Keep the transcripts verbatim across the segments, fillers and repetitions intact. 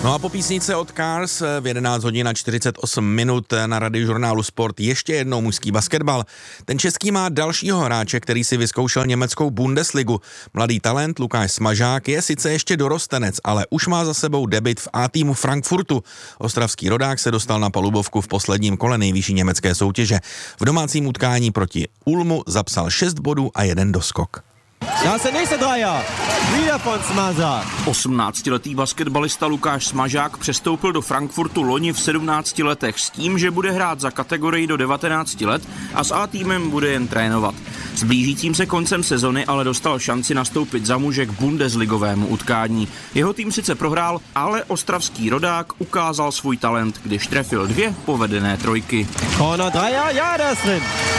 No a po písnice od Cars v jedenáct hodin a čtyřicet osm minut na Radiožurnálu Sport ještě jednou mužský basketbal. Ten český má dalšího hráče, který si vyzkoušel německou Bundesligu. Mladý talent Lukáš Smažák je sice ještě dorostenec, ale už má za sebou debut v A týmu Frankfurtu. Ostravský rodák se dostal na palubovku v posledním kole nejvyšší německé soutěže. V domácím utkání proti Ulmu zapsal šest bodů a jeden doskok. Da ist der nächste Dreier. Wieder von Smažák. osmnáctiletý basketbalista Lukáš Smažák přestoupil do Frankfurtu loni v sedmnácti letech s tím, že bude hrát za kategorii do devatenácti let a s A týmem bude jen trénovat. S blížícím se koncem sezony ale dostal šanci nastoupit za muže k bundesligovému utkání. Jeho tým sice prohrál, ale ostravský rodák ukázal svůj talent, když trefil dvě povedené trojky. Corner Dreier, ja, das drin.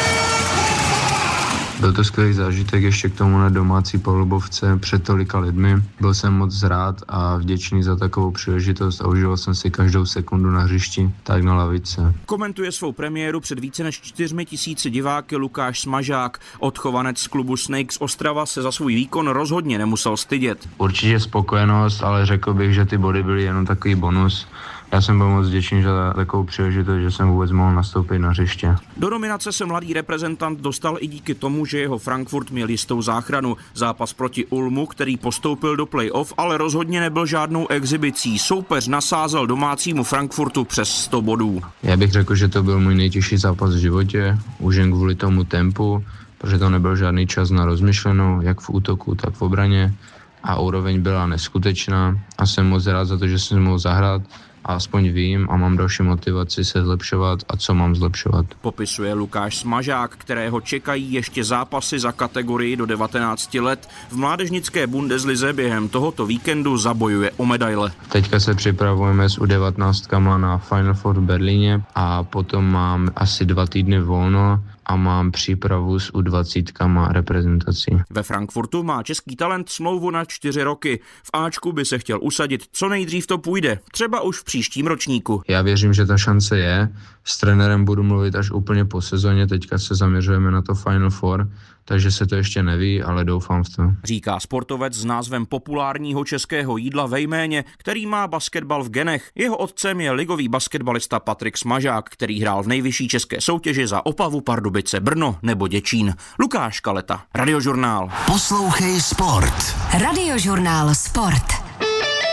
Byl to skvělý zážitek ještě k tomu na domácí palubovce před tolika lidmi. Byl jsem moc rád a vděčný za takovou příležitost a užíval jsem si každou sekundu na hřišti, tak na lavice. Komentuje svou premiéru před více než čtyřmi tisíci diváky Lukáš Smažák. Odchovanec z klubu Snakes Ostrava se za svůj výkon rozhodně nemusel stydět. Určitě spokojenost, ale řekl bych, že ty body byly jenom takový bonus. Já jsem byl moc vděčný za takovou příležitost, že jsem vůbec mohl nastoupit na hřiště. Do nominace se mladý reprezentant dostal i díky tomu, že jeho Frankfurt měl jistou záchranu. Zápas proti Ulmu, který postoupil do play-off, ale rozhodně nebyl žádnou exibicí. Soupeř nasázel domácímu Frankfurtu přes sto bodů. Já bych řekl, že to byl můj nejtěžší zápas v životě, už jen kvůli tomu tempu, protože to nebyl žádný čas na rozmyšlenou, jak v útoku, tak v obraně. A úroveň byla neskutečná a jsem moc rád za to, že jsem mohl zahrát. A aspoň vím a mám další motivaci se zlepšovat a co mám zlepšovat. Popisuje Lukáš Smažák, kterého čekají ještě zápasy za kategorii do devatenácti let. V mládežnické Bundeslize během tohoto víkendu zabojuje o medaile. Teďka se připravujeme s U devatenáct na Final Four v Berlíně a potom mám asi dva týdny volno a mám přípravu s U dvacet reprezentací. Ve Frankfurtu má český talent smlouvu na čtyři roky. V Ačku by se chtěl usadit, co nejdřív to půjde, třeba už v příštím ročníku. Já věřím, že ta šance je. S trenérem budu mluvit až úplně po sezóně, teďka se zaměřujeme na to Final Four, takže se to ještě neví, ale doufám v to. Říká sportovec s názvem populárního českého jídla ve jméně, který má basketbal v genech. Jeho otcem je ligový basketbalista Patrik Smažák, který hrál v nejvyšší české soutěži za Opavu, Pardubice, Brno nebo Děčín. Lukáš Kaleta, Radiožurnál. Poslouchej sport. Radiožurnál Sport.